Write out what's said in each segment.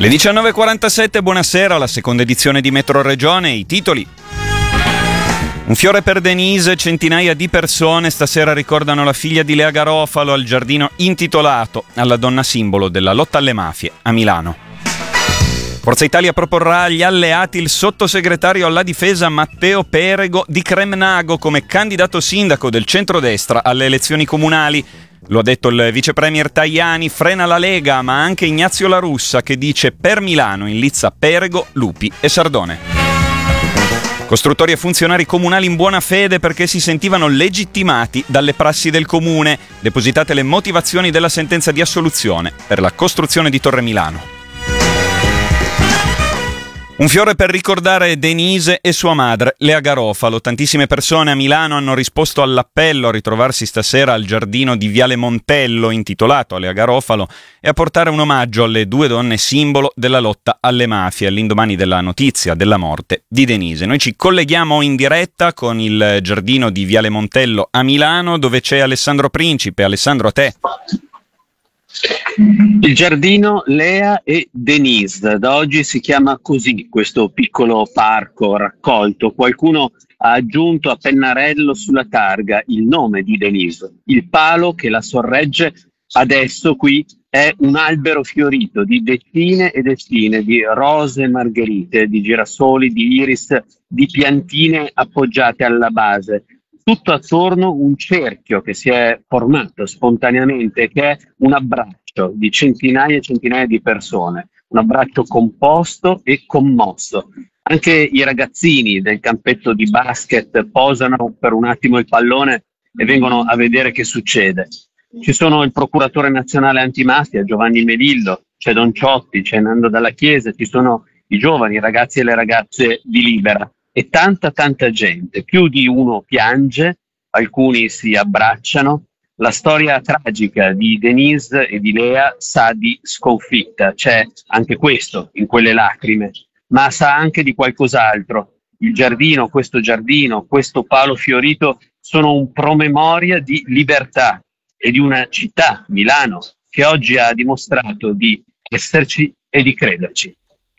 Le 19.47, buonasera, la seconda edizione di Metro Regione, i titoli. Un fiore per Denise, centinaia di persone stasera ricordano la figlia di Lea Garofalo al giardino intitolato alla donna simbolo della lotta alle mafie a Milano. Forza Italia proporrà agli alleati il sottosegretario alla difesa Matteo Perego di Cremnago come candidato sindaco del centrodestra alle elezioni comunali. Lo ha detto il vice premier Tajani, frena la Lega, ma anche Ignazio La Russa che dice per Milano in lizza Perego, Lupi e Sardone. Costruttori e funzionari comunali in buona fede perché si sentivano legittimati dalle prassi del comune. Depositate le motivazioni della sentenza di assoluzione per la costruzione di Torre Milano. Un fiore per ricordare Denise e sua madre, Lea Garofalo. Tantissime persone a Milano hanno risposto all'appello a ritrovarsi stasera al giardino di Viale Montello, intitolato a Lea Garofalo, e a portare un omaggio alle due donne simbolo della lotta alle mafie, all'indomani della notizia della morte di Denise. Noi ci colleghiamo in diretta con il giardino di Viale Montello a Milano, dove c'è Alessandro Principe. Alessandro, a te. Il giardino Lea e Denise, da oggi si chiama così questo piccolo parco raccolto. Qualcuno ha aggiunto a pennarello sulla targa il nome di Denise. Il palo che la sorregge adesso qui è un albero fiorito di decine e decine di rose margherite, di girasoli, di iris, di piantine appoggiate alla base. Tutto attorno un cerchio che si è formato spontaneamente, che è un abbraccio di centinaia e centinaia di persone, un abbraccio composto e commosso. Anche i ragazzini del campetto di basket posano per un attimo il pallone e vengono a vedere che succede. Ci sono il procuratore nazionale antimafia, Giovanni Melillo, c'è Don Ciotti, c'è Nando Dalla Chiesa, ci sono i giovani, i ragazzi e le ragazze di Libera. E tanta gente, più di uno piange, alcuni si abbracciano. La storia tragica di Denise e di Lea sa di sconfitta, c'è anche questo in quelle lacrime, ma sa anche di qualcos'altro. Il giardino, questo palo fiorito sono un promemoria di libertà e di una città, Milano, che oggi ha dimostrato di esserci e di crederci.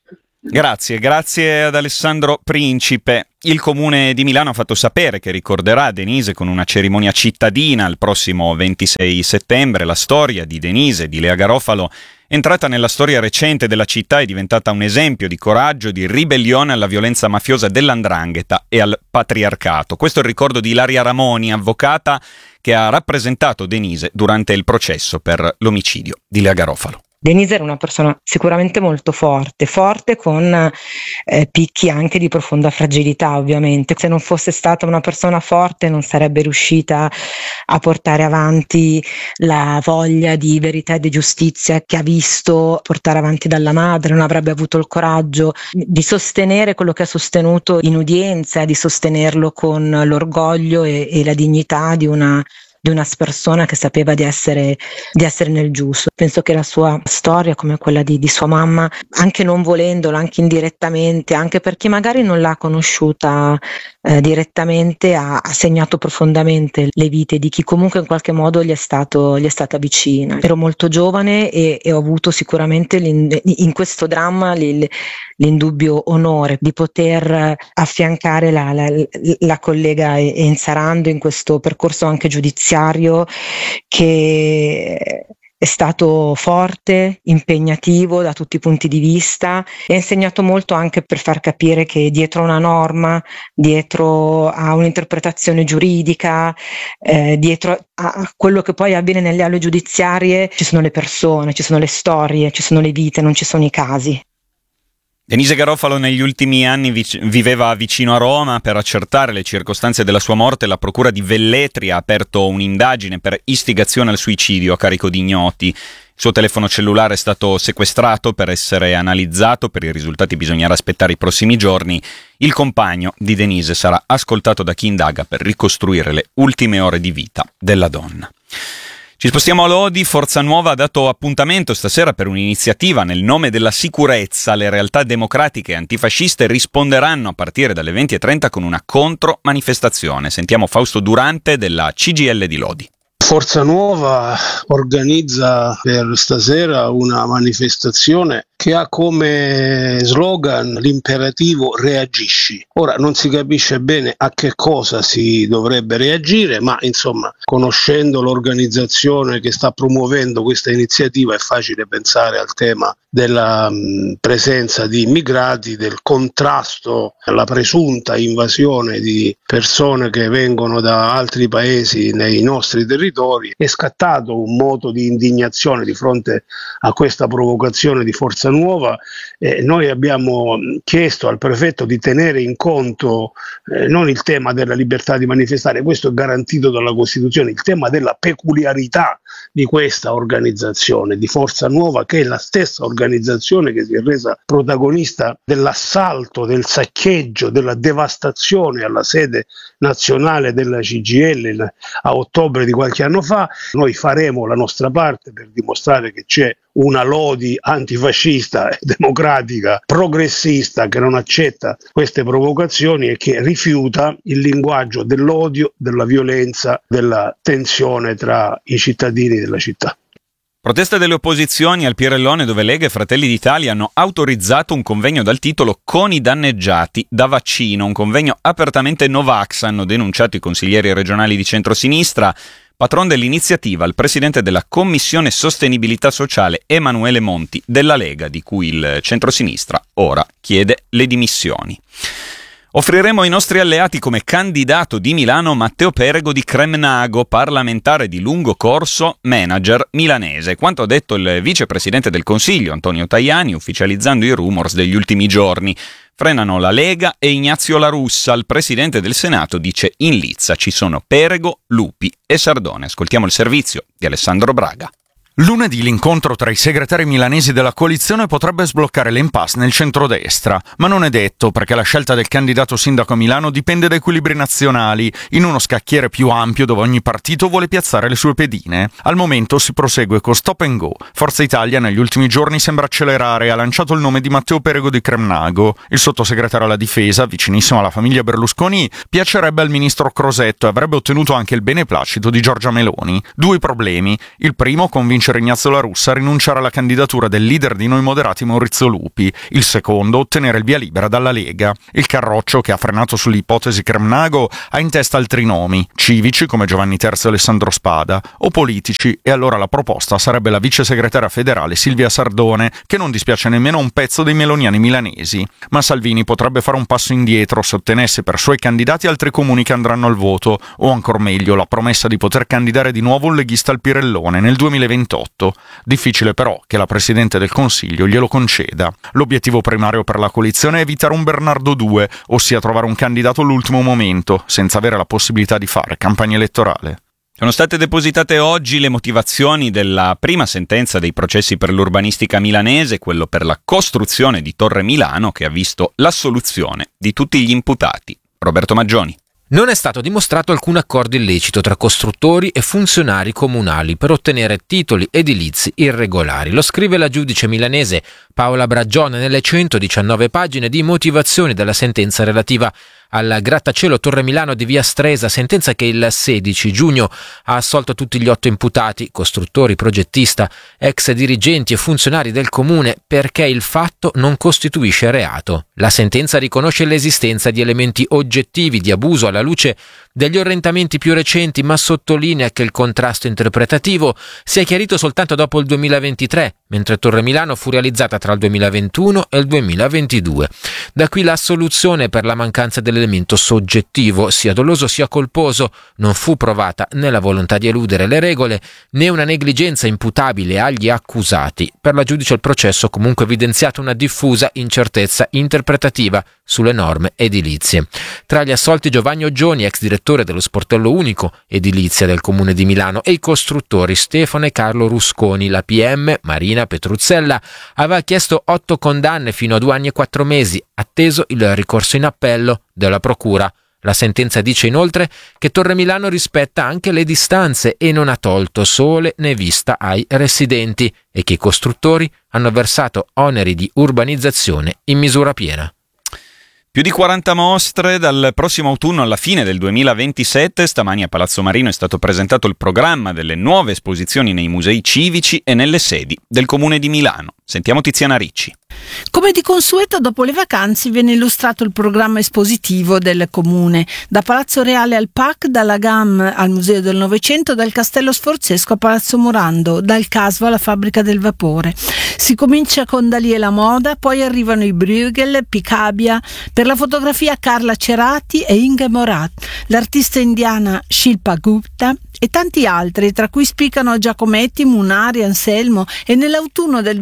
Grazie ad Alessandro Principe. Il Comune di Milano ha fatto sapere che ricorderà Denise con una cerimonia cittadina il prossimo 26 settembre. La storia di Denise e di Lea Garofalo è entrata nella storia recente della città e è diventata un esempio di coraggio, di ribellione alla violenza mafiosa dell''ndrangheta e al patriarcato. Questo è il ricordo di Ilaria Ramoni, avvocata che ha rappresentato Denise durante il processo per l'omicidio di Lea Garofalo. Denise era una persona sicuramente molto forte con picchi anche di profonda fragilità, ovviamente. Se non fosse stata una persona forte non sarebbe riuscita a portare avanti la voglia di verità e di giustizia che ha visto portare avanti dalla madre, non avrebbe avuto il coraggio di sostenere quello che ha sostenuto in udienza, di sostenerlo con l'orgoglio e la dignità di una persona che sapeva di essere nel giusto. Penso che la sua storia, come quella di sua mamma, anche non volendola, anche indirettamente, anche per chi magari non l'ha conosciuta direttamente, ha segnato profondamente le vite di chi comunque in qualche modo gli è stata vicina. Ero molto giovane e ho avuto sicuramente in questo dramma l'indubbio onore di poter affiancare la collega Ensarando in questo percorso anche giudiziario che è stato forte, impegnativo da tutti i punti di vista e ha insegnato molto anche per far capire che dietro a una norma, dietro a un'interpretazione giuridica, dietro a quello che poi avviene nelle aule giudiziarie ci sono le persone, ci sono le storie, ci sono le vite, non ci sono i casi. Denise Garofalo negli ultimi anni viveva vicino a Roma. Per accertare le circostanze della sua morte, la procura di Velletri ha aperto un'indagine per istigazione al suicidio a carico di ignoti. Il suo telefono cellulare è stato sequestrato per essere analizzato. Per i risultati bisognerà aspettare i prossimi giorni. Il compagno di Denise sarà ascoltato da chi indaga per ricostruire le ultime ore di vita della donna. Ci spostiamo a Lodi. Forza Nuova ha dato appuntamento stasera per un'iniziativa nel nome della sicurezza. Le realtà democratiche e antifasciste risponderanno a partire dalle 20:30 con una contromanifestazione. Sentiamo Fausto Durante della CGIL di Lodi. Forza Nuova organizza per stasera una manifestazione che ha come slogan l'imperativo reagisci. Ora non si capisce bene a che cosa si dovrebbe reagire, ma insomma, conoscendo l'organizzazione che sta promuovendo questa iniziativa è facile pensare al tema della presenza di immigrati, del contrasto alla presunta invasione di persone che vengono da altri paesi nei nostri territori. È scattato un moto di indignazione di fronte a questa provocazione di Forza Nuova. Noi abbiamo chiesto al prefetto di tenere in conto non il tema della libertà di manifestare, questo è garantito dalla Costituzione, il tema della peculiarità di questa organizzazione di Forza Nuova, che è la stessa organizzazione che si è resa protagonista dell'assalto, del saccheggio, della devastazione alla sede nazionale della CGIL a ottobre di qualche anno fa. Noi faremo la nostra parte per dimostrare che c'è una Lodi antifascista, democratica, progressista, che non accetta queste provocazioni e che rifiuta il linguaggio dell'odio, della violenza, della tensione tra i cittadini della città. Proteste delle opposizioni al Pirellone, dove Lega e Fratelli d'Italia hanno autorizzato un convegno dal titolo "Con i danneggiati da vaccino", un convegno apertamente Novax, hanno denunciato i consiglieri regionali di centrosinistra. Patron dell'iniziativa, il presidente della Commissione Sostenibilità Sociale Emanuele Monti della Lega, di cui il centrosinistra ora chiede le dimissioni. Offriremo ai nostri alleati come candidato di Milano Matteo Perego di Cremnago, parlamentare di lungo corso, manager milanese. Quanto ha detto il vicepresidente del Consiglio Antonio Tajani, ufficializzando i rumors degli ultimi giorni. Frenano la Lega e Ignazio La Russa. Il presidente del Senato dice: in lizza ci sono Perego, Lupi e Sardone. Ascoltiamo il servizio di Alessandro Braga. Lunedì l'incontro tra i segretari milanesi della coalizione potrebbe sbloccare l'impasse nel centrodestra, ma non è detto, perché la scelta del candidato sindaco a Milano dipende da equilibri nazionali, in uno scacchiere più ampio dove ogni partito vuole piazzare le sue pedine. Al momento si prosegue con stop and go. Forza Italia negli ultimi giorni sembra accelerare e ha lanciato il nome di Matteo Perego di Cremnago. Il sottosegretario alla difesa, vicinissimo alla famiglia Berlusconi, piacerebbe al ministro Crosetto e avrebbe ottenuto anche il beneplacito di Giorgia Meloni. Due problemi. Il primo, convincere Ignazio La Russa a rinunciare alla candidatura del leader di Noi Moderati Maurizio Lupi. Il secondo, ottenere il via libera dalla Lega. Il Carroccio, che ha frenato sull'ipotesi Cremnago, ha in testa altri nomi, civici come Giovanni Terzi e Alessandro Spada, o politici, e allora la proposta sarebbe la vice segretaria federale Silvia Sardone, che non dispiace nemmeno un pezzo dei meloniani milanesi. Ma Salvini potrebbe fare un passo indietro se ottenesse per suoi candidati altri comuni che andranno al voto, o ancor meglio la promessa di poter candidare di nuovo un leghista al Pirellone nel 2028. Difficile però che la Presidente del Consiglio glielo conceda. L'obiettivo primario per la coalizione è evitare un Bernardo 2, ossia trovare un candidato all'ultimo momento, senza avere la possibilità di fare campagna elettorale. Sono state depositate oggi le motivazioni della prima sentenza dei processi per l'urbanistica milanese, quello per la costruzione di Torre Milano, che ha visto l'assoluzione di tutti gli imputati. Roberto Maggioni. Non è stato dimostrato alcun accordo illecito tra costruttori e funzionari comunali per ottenere titoli edilizi irregolari. Lo scrive la giudice milanese Paola Bragione nelle 119 pagine di motivazioni della sentenza relativa al grattacielo Torre Milano di via Stresa, sentenza che il 16 giugno ha assolto tutti gli 8 imputati, costruttori, progettista, ex dirigenti e funzionari del comune, perché il fatto non costituisce reato. La sentenza riconosce l'esistenza di elementi oggettivi di abuso alla luce degli orientamenti più recenti, ma sottolinea che il contrasto interpretativo si è chiarito soltanto dopo il 2023, mentre Torre Milano fu realizzata tra il 2021 e il 2022. Da qui l'assoluzione per la mancanza dell'elemento soggettivo, sia doloso sia colposo. Non fu provata né la volontà di eludere le regole né una negligenza imputabile agli accusati. Per la giudice il processo ha comunque evidenziato una diffusa incertezza interpretativa sulle norme edilizie. Tra gli assolti Giovanni Oggioni, ex direttore dello Sportello Unico Edilizia del Comune di Milano, e i costruttori Stefano e Carlo Rusconi. La PM Marina Petruzzella aveva chiesto 8 condanne fino a 2 anni e 4 mesi, atteso il ricorso in appello della Procura. La sentenza dice inoltre che Torre Milano rispetta anche le distanze e non ha tolto sole né vista ai residenti, e che i costruttori hanno versato oneri di urbanizzazione in misura piena. Più di 40 mostre dal prossimo autunno alla fine del 2027. Stamani a Palazzo Marino è stato presentato il programma delle nuove esposizioni nei musei civici e nelle sedi del Comune di Milano. Sentiamo Tiziana Ricci. Come di consueto, dopo le vacanze viene illustrato il programma espositivo del Comune. Da Palazzo Reale al PAC, dalla GAM al Museo del Novecento, dal Castello Sforzesco a Palazzo Morando, dal Casvo alla Fabbrica del Vapore. Si comincia con Dalì e la moda, poi arrivano i Bruegel, Picabia, per la fotografia Carla Cerati e Inge Morat, l'artista indiana Shilpa Gupta e tanti altri, tra cui spiccano Giacometti, Munari, Anselmo e nell'autunno del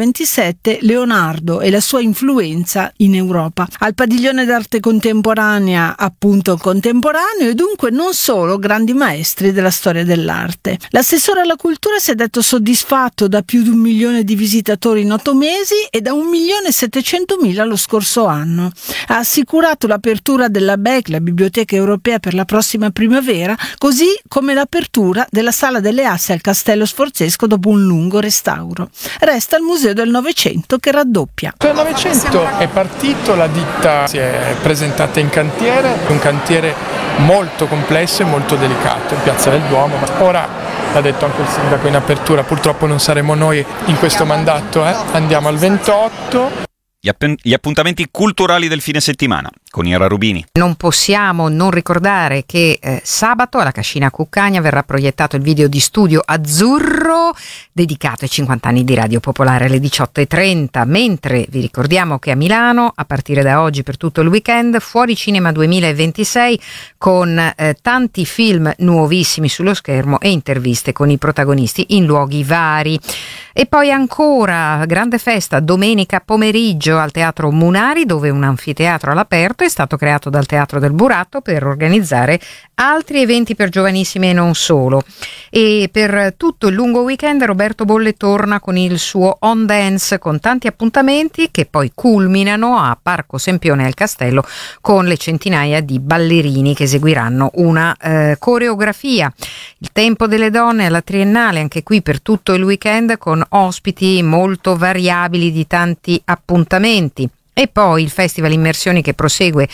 2027 Leonardo e la sua influenza in Europa. Al padiglione d'arte contemporanea, appunto contemporaneo, e dunque non solo grandi maestri della storia dell'arte. L'assessore alla cultura si è detto soddisfatto da più di 1 milione di visitatori in 8 mesi e da 1.700.000 lo scorso anno. Ha assicurato l'apertura della BEC, la Biblioteca Europea, per la prossima primavera, così come l'apertura della Sala delle Asse al Castello Sforzesco dopo un lungo restauro. Resta il Museo del Novecento che raddoppia. Nel Novecento è partito, la ditta si è presentata in cantiere, un cantiere molto complesso e molto delicato in Piazza del Duomo, ma ora l'ha detto anche il sindaco in apertura, purtroppo non saremo noi in questo mandato, andiamo al 28. Gli appuntamenti culturali del fine settimana con Ira Rubini. Non possiamo non ricordare che sabato alla Cascina Cuccagna verrà proiettato il video di studio Azzurro dedicato ai 50 anni di Radio Popolare alle 18.30, mentre vi ricordiamo che a Milano a partire da oggi per tutto il weekend Fuori Cinema 2026 con tanti film nuovissimi sullo schermo e interviste con i protagonisti in luoghi vari. E poi ancora grande festa domenica pomeriggio al Teatro Munari, dove un anfiteatro all'aperto è stato creato dal Teatro del Buratto per organizzare altri eventi per giovanissimi e non solo. E per tutto il lungo weekend Roberto Bolle torna con il suo On Dance con tanti appuntamenti che poi culminano a Parco Sempione al Castello con le centinaia di ballerini che eseguiranno una coreografia. Il Tempo delle Donne alla Triennale, anche qui per tutto il weekend con ospiti molto variabili di tanti appuntamenti. E poi il Festival Immersioni che prosegue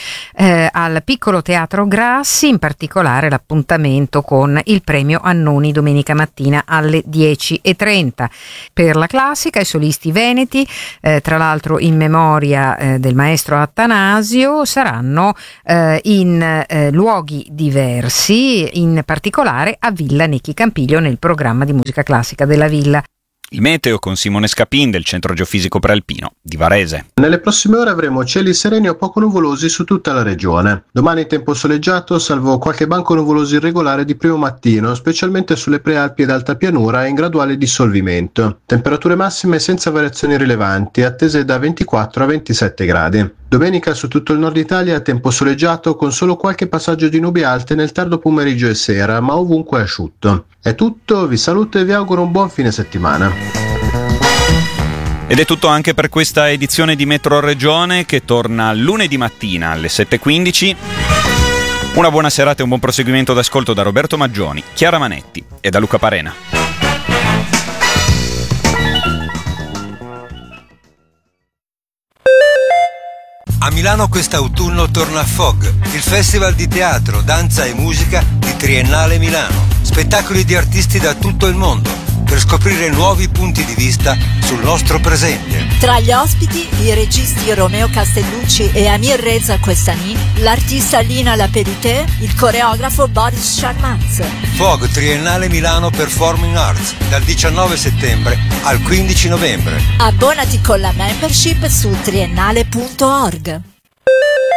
al Piccolo Teatro Grassi, in particolare l'appuntamento con il premio Annoni domenica mattina alle 10.30. Per la classica i solisti veneti, tra l'altro in memoria del maestro Attanasio, saranno in luoghi diversi, in particolare a Villa Necchi Campiglio nel programma di musica classica della Villa. Il meteo con Simone Scapin del Centro Geofisico Prealpino di Varese. Nelle prossime ore avremo cieli sereni o poco nuvolosi su tutta la regione. Domani tempo soleggiato, salvo qualche banco nuvoloso irregolare di primo mattino, specialmente sulle prealpi ed alta pianura e in graduale dissolvimento. Temperature massime senza variazioni rilevanti, attese da 24 a 27 gradi. Domenica su tutto il nord Italia tempo soleggiato con solo qualche passaggio di nubi alte nel tardo pomeriggio e sera, ma ovunque asciutto. È tutto, vi saluto e vi auguro un buon fine settimana. Ed è tutto anche per questa edizione di Metro Regione che torna lunedì mattina alle 7.15. Una buona serata e un buon proseguimento d'ascolto da Roberto Maggioni, Chiara Manetti e da Luca Parena. A Milano quest'autunno torna FOG, il festival di teatro, danza e musica di Triennale Milano. Spettacoli di artisti da tutto il mondo, per scoprire nuovi punti di vista sul nostro presente. Tra gli ospiti i registi Romeo Castellucci e Amir Reza Questani, l'artista Lina Laperité, il coreografo Boris Sharmaz. FOG Triennale Milano Performing Arts, dal 19 settembre al 15 novembre. Abbonati con la membership su triennale.org.